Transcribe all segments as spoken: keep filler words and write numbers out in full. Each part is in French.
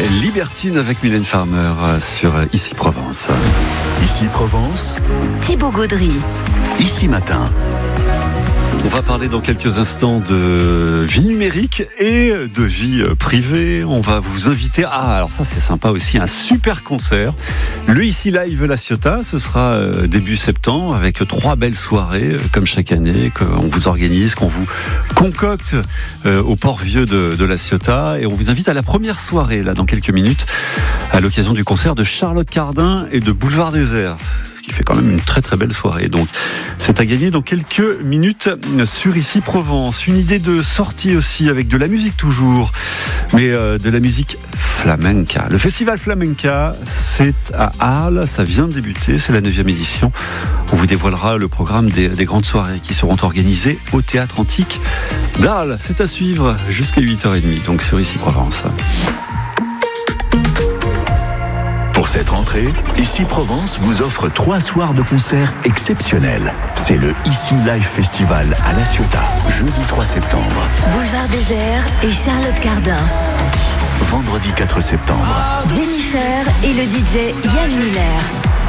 Libertine avec Mylène Farmer sur Ici Provence. Ici Provence, Thibaut Gaudry. Ici Matin. On va parler dans quelques instants de vie numérique et de vie privée. On va vous inviter à, alors ça c'est sympa aussi, un super concert. Le Ici Live La Ciotat, ce sera début septembre avec trois belles soirées comme chaque année qu'on vous organise, qu'on vous concocte au Port-Vieux de, de La Ciotat. Et on vous invite à la première soirée là dans quelques minutes à l'occasion du concert de Charlotte Cardin et de Boulevard Désert, qui fait quand même une très très belle soirée. Donc c'est à gagner dans quelques minutes sur Ici Provence. Une idée de sortie aussi avec de la musique toujours, mais euh, de la musique flamenca. Le festival flamenca, c'est à Arles, ça vient de débuter, c'est la neuvième édition. On vous dévoilera le programme des, des grandes soirées qui seront organisées au Théâtre Antique d'Arles. C'est à suivre jusqu'à huit heures trente, donc sur Ici Provence. Pour cette rentrée, Ici Provence vous offre trois soirs de concerts exceptionnels. C'est le Ici Live Festival à La Ciotat, jeudi trois septembre. Boulevard Désert et Charlotte Cardin. Vendredi quatre septembre. Jennifer et le D J Yann Muller.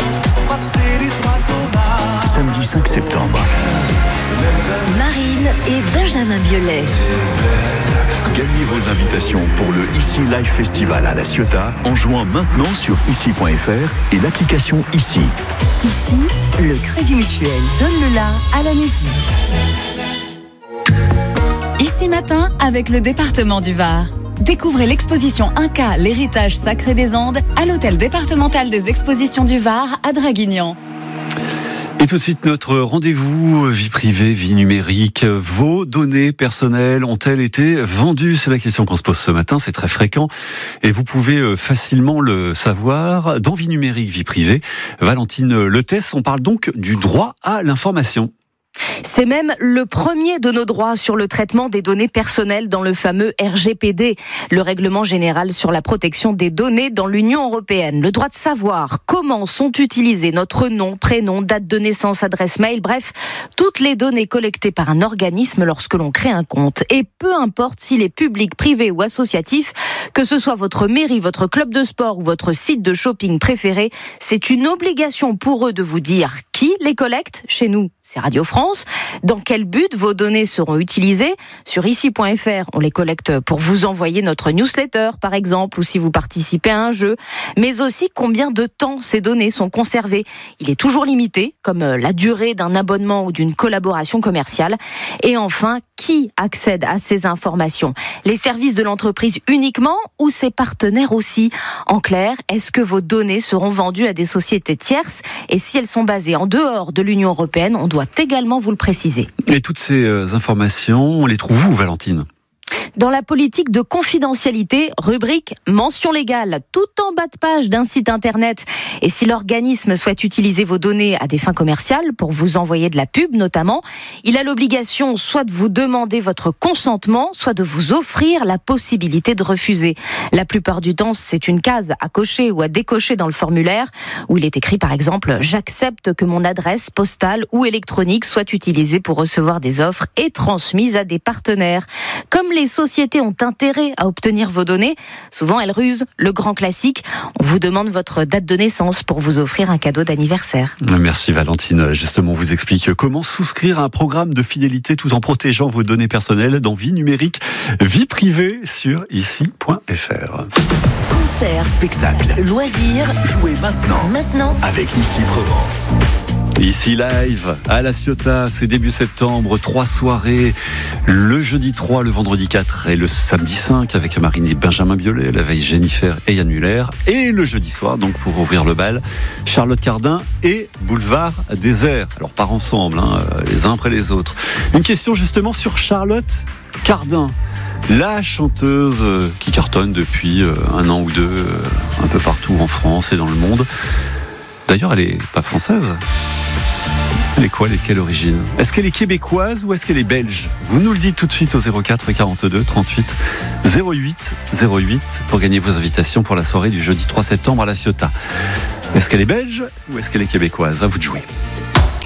Samedi cinq septembre. Marine et Benjamin Biolay. Gagnez vos invitations pour le Ici Live Festival à La Ciotat en jouant maintenant sur ici point f r et l'application Ici. Ici, le Crédit Mutuel donne le la à la musique. Ici Matin avec le département du Var. Découvrez l'exposition Inca, l'héritage sacré des Andes à l'hôtel départemental des expositions du Var à Draguignan. Et tout de suite, notre rendez-vous vie privée, vie numérique. Vos données personnelles ont-elles été vendues ? C'est la question qu'on se pose ce matin, c'est très fréquent. Et vous pouvez facilement le savoir. Dans vie numérique, vie privée, Valentine Letès, on parle donc du droit à l'information. C'est même le premier de nos droits sur le traitement des données personnelles dans le fameux R G P D, le règlement général sur la protection des données dans l'Union européenne. Le droit de savoir comment sont utilisés notre nom, prénom, date de naissance, adresse mail, bref, toutes les données collectées par un organisme lorsque l'on crée un compte. Et peu importe s'il est public, privé ou associatif, que ce soit votre mairie, votre club de sport ou votre site de shopping préféré, c'est une obligation pour eux de vous dire qui les collecte. Chez nous, c'est Radio France. Dans quel but vos données seront utilisées ? Sur ici point f r, on les collecte pour vous envoyer notre newsletter, par exemple, ou si vous participez à un jeu. Mais aussi combien de temps ces données sont conservées. Il est toujours limité, comme la durée d'un abonnement ou d'une collaboration commerciale. Et enfin, qui accède à ces informations ? Les services de l'entreprise uniquement ou ses partenaires aussi ? En clair, est-ce que vos données seront vendues à des sociétés tierces ? Et si elles sont basées en dehors de l'Union européenne, on doit également vous le préciser. Et toutes ces informations, on les trouve où, Valentine ? Dans la politique de confidentialité, rubrique mention légale, tout en bas de page d'un site internet. Et si l'organisme souhaite utiliser vos données à des fins commerciales, pour vous envoyer de la pub notamment, il a l'obligation soit de vous demander votre consentement, soit de vous offrir la possibilité de refuser. La plupart du temps, c'est une case à cocher ou à décocher dans le formulaire, où il est écrit par exemple « J'accepte que mon adresse postale ou électronique soit utilisée pour recevoir des offres et transmise à des partenaires ». Comme les sociétés ont intérêt à obtenir vos données, souvent elles rusent. Le grand classique, on vous demande votre date de naissance pour vous offrir un cadeau d'anniversaire. Merci Valentine. Justement, on vous explique comment souscrire à un programme de fidélité tout en protégeant vos données personnelles dans vie numérique, vie privée sur ici point f r. Concerts, Spectacles, loisirs, jouez maintenant, maintenant avec Ici Provence. Ici Live à La Ciotat, c'est début septembre, trois soirées, le jeudi trois, le vendredi quatre et le samedi cinq avec Marine et Benjamin Biolay, la veille Jennifer et Yann Muller, et le jeudi soir, donc pour ouvrir le bal, Charlotte Cardin et Boulevard Désert. Alors pas ensemble, hein, les uns après les autres. Une question justement sur Charlotte Cardin, la chanteuse qui cartonne depuis un an ou deux, un peu partout en France et dans le monde. D'ailleurs, elle est pas française. Elle est quoi, elle est de quelle origine ? Est-ce qu'elle est québécoise ou est-ce qu'elle est belge ? Vous nous le dites tout de suite au zéro quatre quarante-deux trente-huit zéro huit zéro huit pour gagner vos invitations pour la soirée du jeudi trois septembre à La Ciotat. Est-ce qu'elle est belge ou est-ce qu'elle est québécoise ? À vous de jouer.